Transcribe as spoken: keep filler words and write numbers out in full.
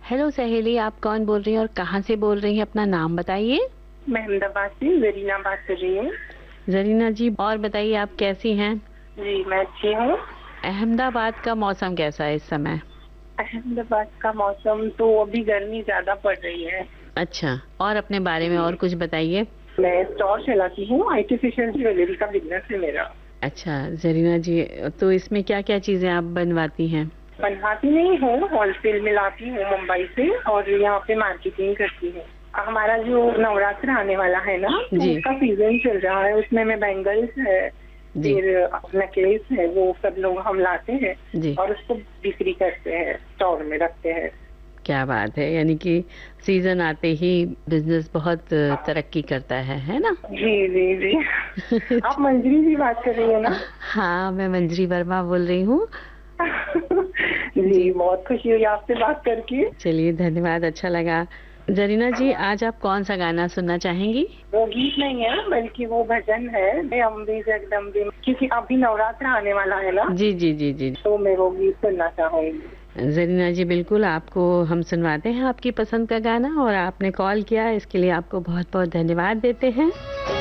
Hello सहेली, आप कौन बोल रही हैं और कहाँ से बोल रही हैं? अपना नाम बताइए। मैं अहमदाबाद से जरीना बात कर रही हूँ। जरीना जी, और बताइए आप कैसी हैं? जी मैं अच्छी हूँ। अहमदाबाद का मौसम कैसा है इस समय? अहमदाबाद का मौसम तो अभी गर्मी ज्यादा पड़ रही है। अच्छा, और अपने बारे में और कुछ बताइए। मैं स्टोर चलाती हूँ, आर्टिफिशियल ज्वेलरी का बिजनेस है मेरा। अच्छा जरीना जी, तो इसमें क्या क्या चीजें आप बनवाती हैं? बनवाती नहीं हूँ, होलसेल में लाती हूँ मुंबई से और यहाँ पे मार्केटिंग करती हूँ। हमारा जो नवरात्र आने वाला है ना, तो जी उसका सीजन चल रहा है, उसमें में बैंगल्स है, जी फिर नेकलेस है, वो सब लोग हम लाते हैं जी, और उसको बिक्री करते हैं, स्टोर में रखते हैं। क्या बात है। यानी कि सीजन आते ही बिजनेस बहुत तरक्की करता है है ना? जी जी जी। आप मंजरी जी बात कर रही है ना? हाँ, मैं मंजरी वर्मा बोल रही हूँ। जी जी, बहुत खुशी हुई आपसे बात करके। चलिए धन्यवाद, अच्छा लगा। जरीना जी, आज आप कौन सा गाना सुनना चाहेंगी? वो गीत नहीं है बल्कि वो भजन है, हे अम्बे जगदम्बे, क्योंकि अभी नवरात्र आने वाला है ना, जी जी जी जी। तो मैं वो गीत सुनना चाहूंगी। जरीना जी, बिल्कुल आपको हम सुनवाते हैं आपकी पसंद का गाना, और आपने कॉल किया इसके लिए आपको बहुत बहुत धन्यवाद देते हैं।